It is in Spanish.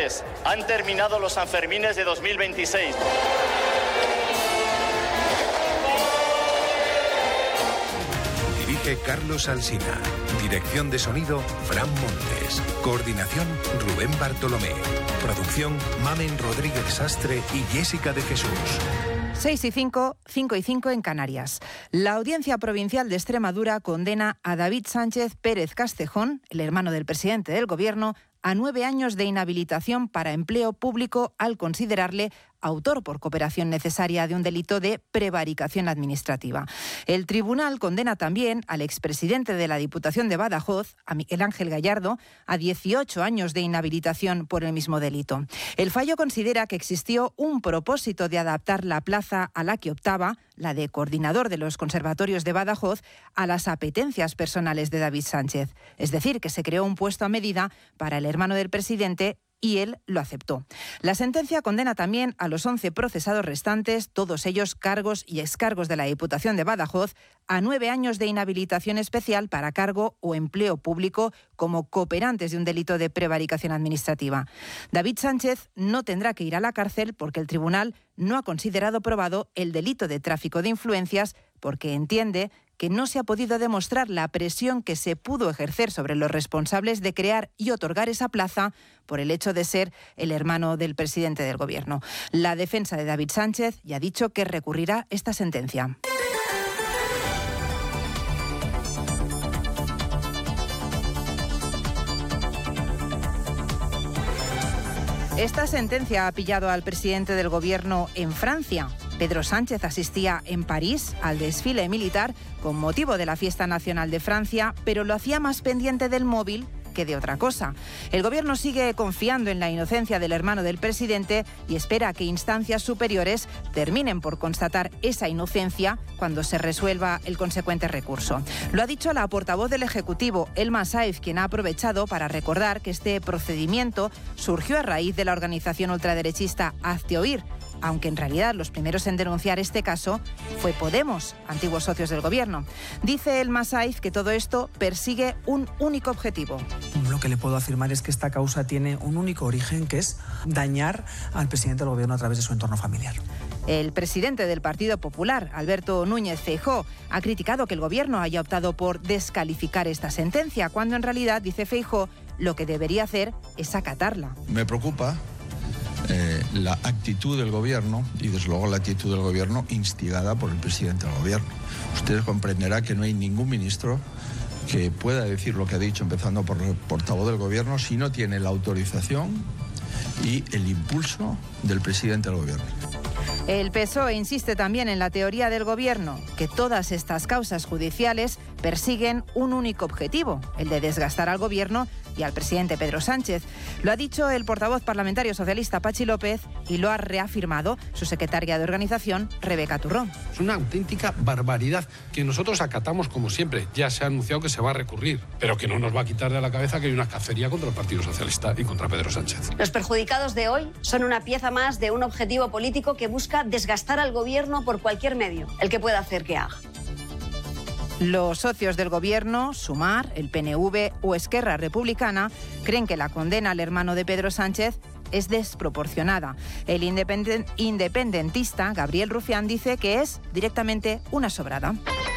señores, han terminado los Sanfermines de 2026. Dirige Carlos Alsina. Dirección de sonido, Fran Montes. Coordinación, Rubén Bartolomé. Producción, Mamen Rodríguez Sastre y Jessica de Jesús. 6 y 5, 5 y 5 en Canarias. La Audiencia Provincial de Extremadura condena a David Sánchez Pérez Castejón, el hermano del presidente del Gobierno, a 9 años de inhabilitación para empleo público al considerarle autor por cooperación necesaria de un delito de prevaricación administrativa. El tribunal condena también al expresidente de la Diputación de Badajoz, a Miguel Ángel Gallardo, a 18 años de inhabilitación por el mismo delito. El fallo considera que existió un propósito de adaptar la plaza a la que optaba, la de coordinador de los conservatorios de Badajoz, a las apetencias personales de David Sánchez. Es decir, que se creó un puesto a medida para el hermano del presidente y él lo aceptó. La sentencia condena también a los 11 procesados restantes, todos ellos cargos y excargos de la Diputación de Badajoz, a 9 años de inhabilitación especial para cargo o empleo público como cooperantes de un delito de prevaricación administrativa. David Sánchez no tendrá que ir a la cárcel porque el tribunal no ha considerado probado el delito de tráfico de influencias porque entiende que no se ha podido demostrar la presión que se pudo ejercer sobre los responsables de crear y otorgar esa plaza por el hecho de ser el hermano del presidente del Gobierno. La defensa de David Sánchez ya ha dicho que recurrirá esta sentencia. Esta sentencia ha pillado al presidente del Gobierno en Francia. Pedro Sánchez asistía en París al desfile militar con motivo de la Fiesta Nacional de Francia, pero lo hacía más pendiente del móvil que de otra cosa. El Gobierno sigue confiando en la inocencia del hermano del presidente y espera que instancias superiores terminen por constatar esa inocencia cuando se resuelva el consecuente recurso. Lo ha dicho la portavoz del Ejecutivo, Elma Saez, quien ha aprovechado para recordar que este procedimiento surgió a raíz de la organización ultraderechista Hazte Oír, aunque en realidad los primeros en denunciar este caso fue Podemos, antiguos socios del Gobierno. Dice Elma Saez que todo esto persigue un único objetivo. Lo que le puedo afirmar es que esta causa tiene un único origen, que es dañar al presidente del Gobierno a través de su entorno familiar. El presidente del Partido Popular, Alberto Núñez Feijóo, ha criticado que el Gobierno haya optado por descalificar esta sentencia, cuando en realidad, dice Feijóo, lo que debería hacer es acatarla. Me preocupa la actitud del Gobierno y desde luego la actitud del Gobierno instigada por el presidente del Gobierno. Ustedes comprenderán que no hay ningún ministro que pueda decir lo que ha dicho, empezando por el portavoz del Gobierno, si no tiene la autorización y el impulso del presidente del Gobierno. El PSOE insiste también en la teoría del Gobierno, que todas estas causas judiciales persiguen un único objetivo, el de desgastar al Gobierno y al presidente Pedro Sánchez. Lo ha dicho el portavoz parlamentario socialista Pachi López y lo ha reafirmado su secretaria de organización, Rebeca Turrón. Es una auténtica barbaridad que nosotros acatamos como siempre. Ya se ha anunciado que se va a recurrir, pero que no nos va a quitar de la cabeza que hay una cacería contra el Partido Socialista y contra Pedro Sánchez. Los perjudicados de hoy son una pieza más de un objetivo político que busca desgastar al Gobierno por cualquier medio, el que pueda hacer que haga. Los socios del Gobierno, Sumar, el PNV o Esquerra Republicana, creen que la condena al hermano de Pedro Sánchez es desproporcionada. El independentista Gabriel Rufián dice que es directamente una sobrada.